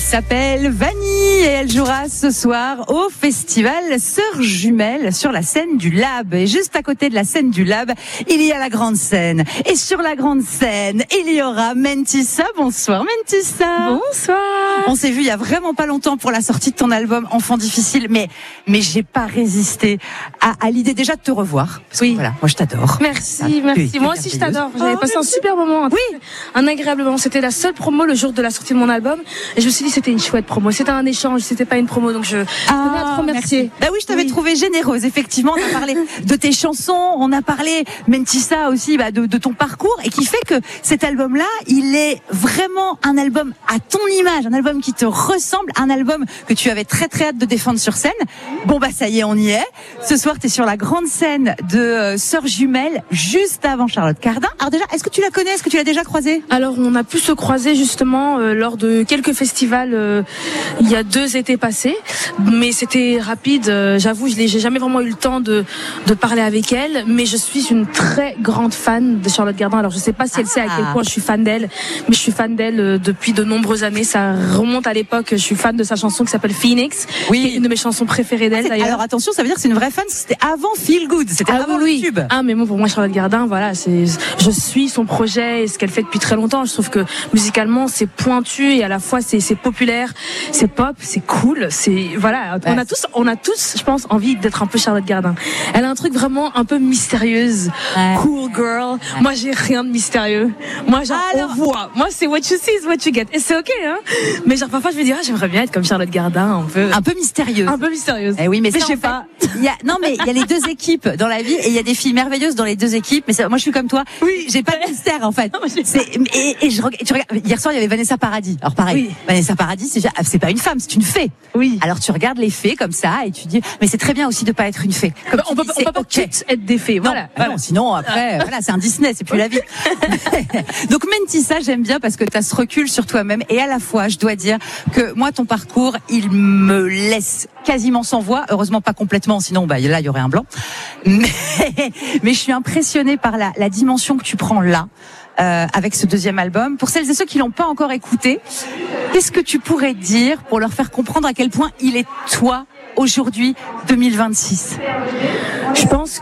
s'appelle Vanille et elle jouera ce soir au festival Sœurs Jumelles sur la scène du Lab. Et juste à côté de la scène du Lab, il y a la grande scène. Et sur la grande scène, il y aura Mentissa. Bonsoir Mentissa. Bonsoir. On s'est vu il y a vraiment pas longtemps pour la sortie de ton album Enfant difficile, mais j'ai pas résisté à l'idée déjà de te revoir. Parce que voilà, moi je t'adore. Merci. Moi aussi je t'adore. J'avais passé un super moment, un agréable moment. C'était la seule promo le jour de la sortie de mon album et je me suis dit c'était une chouette promo. C'était un échange, c'était pas une promo, donc je tenais à te remercier. Bah oui, je t'avais trouvé généreuse. Effectivement, on a parlé de tes chansons, on a parlé Mentissa aussi de ton parcours et qui fait que cet album-là, il est vraiment un album à ton image, un album qui te ressemble, un album que tu avais très très hâte de défendre sur scène. Bon bah ça y est, on y est. Ce soir, t'es sur la grande scène de Sœurs Jumelles, juste avant Charlotte Cardin. Alors déjà, est-ce que tu la connais? Est-ce que tu l'as déjà croisée? Alors on a pu se croiser justement lors de quelques festivals il y a 2 étés passés, mais c'était rapide. J'avoue, j'ai jamais vraiment eu le temps de parler avec elle, mais je suis une très grande fan de Charlotte Cardin. Alors je sais pas si elle sait à quel point je suis fan d'elle, mais je suis fan d'elle depuis de nombreuses années. Ça remonte à l'époque. Je suis fan de sa chanson qui s'appelle Phoenix, qui est une de mes chansons préférées d'elle d'ailleurs. Alors attention, ça veut dire que c'est une vraie fan. C'était avant Feel Good, c'était avant le tube. Mais bon, pour moi Charlotte Cardin, voilà, je suis son projet et ce qu'elle fait depuis très longtemps. Je trouve que musicalement c'est pointu et à la fois c'est populaire, c'est pop, c'est cool, voilà. On a tous, je pense, envie d'être un peu Charlotte Cardin. Elle a un truc vraiment un peu mystérieuse, cool girl. Moi j'ai rien de mystérieux. Moi on voit. Moi c'est what you see is what you get. Et c'est ok, hein. Mais genre parfois je me dis j'aimerais bien être comme Charlotte Cardin, un peu mystérieuse. Un peu mystérieuse. Eh oui, mais je sais pas. Il y a les 2 équipes dans la vie et il y a des filles merveilleuses dans les 2 équipes. Mais moi je suis comme toi. Oui, j'ai pas de mystère en fait. Tu regardes. Hier soir il y avait Vanessa Paradis. Alors pareil, Vanessa Paradis c'est pas une femme, c'est une fée. Oui. Alors tu regardes les fées comme ça et tu dis mais c'est très bien aussi de pas être une fée. On peut pas toutes être des fées. Voilà. Non, sinon après c'est un Disney, c'est plus la vie. Donc Mentissa, j'aime bien parce que tu as ce recul sur toi-même et à la fois je dois dire que moi ton parcours il me laisse quasiment sans voix, heureusement pas complètement, sinon là il y aurait un blanc. Mais je suis impressionnée par la dimension que tu prends là. Avec ce 2e album. Pour celles et ceux qui l'ont pas encore écouté, qu'est-ce que tu pourrais dire pour leur faire comprendre à quel point il est toi aujourd'hui 2026? Je pense